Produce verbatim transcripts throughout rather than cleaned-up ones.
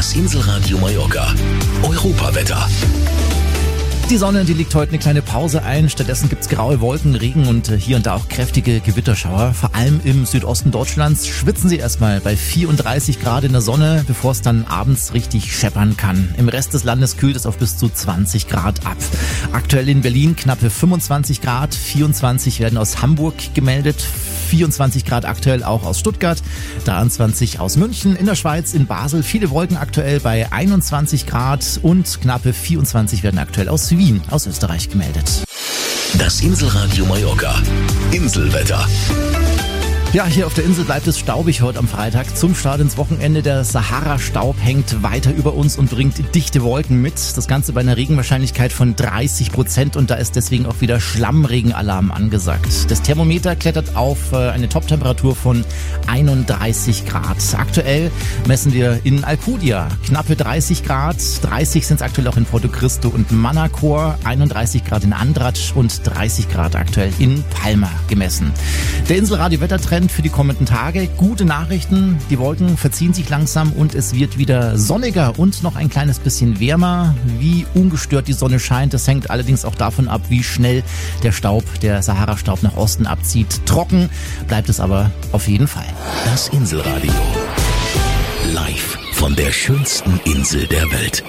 Das Inselradio Mallorca. Europawetter. Die Sonne, die legt heute eine kleine Pause ein. Stattdessen gibt's graue Wolken, Regen und hier und da auch kräftige Gewitterschauer. Vor allem im Südosten Deutschlands schwitzen sie erstmal bei vierunddreißig Grad in der Sonne, bevor es dann abends richtig scheppern kann. Im Rest des Landes kühlt es auf bis zu zwanzig Grad ab. Aktuell in Berlin knappe fünfundzwanzig Grad, vierundzwanzig werden aus Hamburg gemeldet, vierundzwanzig Grad aktuell auch aus Stuttgart, dreiundzwanzig aus München. In der Schweiz, in Basel, viele Wolken aktuell bei einundzwanzig Grad und knappe vierundzwanzig werden aktuell aus Wien, aus Österreich gemeldet. Das Inselradio Mallorca. Inselwetter. Ja, hier auf der Insel bleibt es staubig heute am Freitag. Zum Start ins Wochenende. Der Sahara-Staub hängt weiter über uns und bringt dichte Wolken mit. Das Ganze bei einer Regenwahrscheinlichkeit von dreißig Prozent und da ist deswegen auch wieder Schlammregenalarm angesagt. Das Thermometer klettert auf eine Toptemperatur von einunddreißig Grad. Aktuell messen wir in Alcudia knappe dreißig Grad. dreißig sind es aktuell auch in Porto Cristo und Manacor. einunddreißig Grad in Andratsch und dreißig Grad aktuell in Palma gemessen. Der Inselradio-Wettertrend für die kommenden Tage. Gute Nachrichten, die Wolken verziehen sich langsam und es wird wieder sonniger und noch ein kleines bisschen wärmer. Wie ungestört die Sonne scheint, das hängt allerdings auch davon ab, wie schnell der Staub, der Sahara-Staub nach Osten abzieht. Trocken bleibt es aber auf jeden Fall. Das Inselradio. Live von der schönsten Insel der Welt.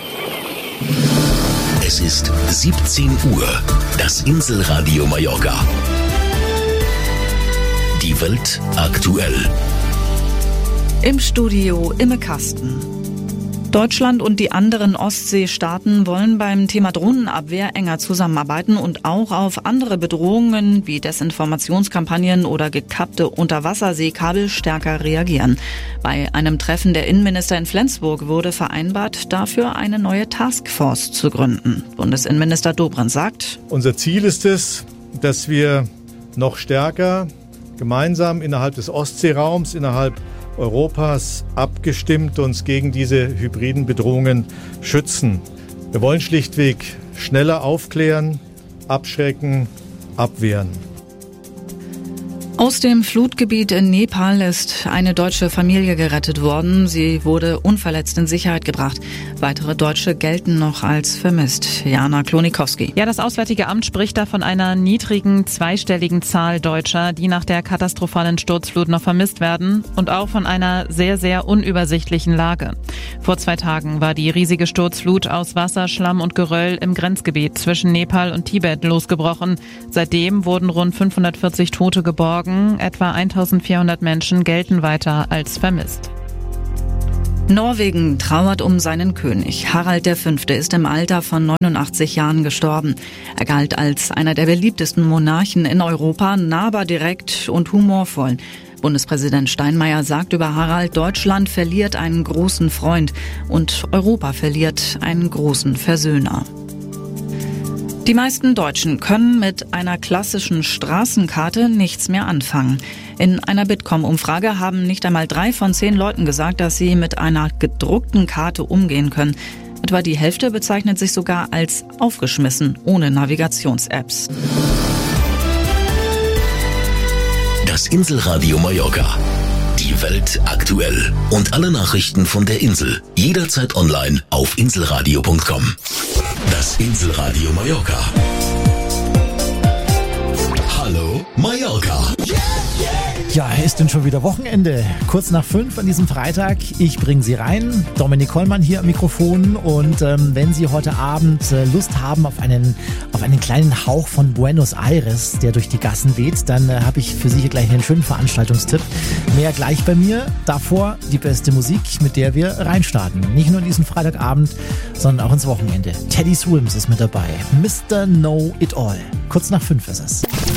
Es ist siebzehn Uhr. Das Inselradio Mallorca. Die Welt aktuell. Im Studio Imme Kasten. Deutschland und die anderen Ostseestaaten wollen beim Thema Drohnenabwehr enger zusammenarbeiten und auch auf andere Bedrohungen wie Desinformationskampagnen oder gekappte Unterwasserseekabel stärker reagieren. Bei einem Treffen der Innenminister in Flensburg wurde vereinbart, dafür eine neue Taskforce zu gründen. Bundesinnenminister Dobrindt sagt: Unser Ziel ist es, dass wir noch stärker gemeinsam innerhalb des Ostseeraums, innerhalb Europas abgestimmt uns gegen diese hybriden Bedrohungen schützen. Wir wollen schlichtweg schneller aufklären, abschrecken, abwehren. Aus dem Flutgebiet in Nepal ist eine deutsche Familie gerettet worden. Sie wurde unverletzt in Sicherheit gebracht. Weitere Deutsche gelten noch als vermisst. Jana Klonikowski. Ja, das Auswärtige Amt spricht da von einer niedrigen, zweistelligen Zahl Deutscher, die nach der katastrophalen Sturzflut noch vermisst werden und auch von einer sehr, sehr unübersichtlichen Lage. Vor zwei Tagen war die riesige Sturzflut aus Wasser, Schlamm und Geröll im Grenzgebiet zwischen Nepal und Tibet losgebrochen. Seitdem wurden rund fünfhundertvierzig Tote geborgen. Etwa eintausendvierhundert Menschen gelten weiter als vermisst. Norwegen trauert um seinen König. Harald der Fünfte ist im Alter von neunundachtzig Jahren gestorben. Er galt als einer der beliebtesten Monarchen in Europa, nahbar, direkt und humorvoll. Bundespräsident Steinmeier sagt über Harald: Deutschland verliert einen großen Freund und Europa verliert einen großen Versöhner. Die meisten Deutschen können mit einer klassischen Straßenkarte nichts mehr anfangen. In einer Bitkom-Umfrage haben nicht einmal drei von zehn Leuten gesagt, dass sie mit einer gedruckten Karte umgehen können. Etwa die Hälfte bezeichnet sich sogar als aufgeschmissen, ohne Navigations-Apps. Das Inselradio Mallorca. Die Welt aktuell. Und alle Nachrichten von der Insel. Jederzeit online auf inselradio punkt com. Das Inselradio Mallorca. Hallo Mallorca. Ja, ist denn schon wieder Wochenende? Kurz nach fünf an diesem Freitag. Ich bringe Sie rein. Dominik Kollmann hier am Mikrofon. Und ähm, wenn Sie heute Abend äh, Lust haben auf einen, auf einen kleinen Hauch von Buenos Aires, der durch die Gassen weht, dann äh, habe ich für Sie hier gleich einen schönen Veranstaltungstipp. Mehr gleich bei mir. Davor die beste Musik, mit der wir reinstarten. Nicht nur in diesen Freitagabend, sondern auch ins Wochenende. Teddy Swims ist mit dabei. Mister Know It All. Kurz nach fünf ist es.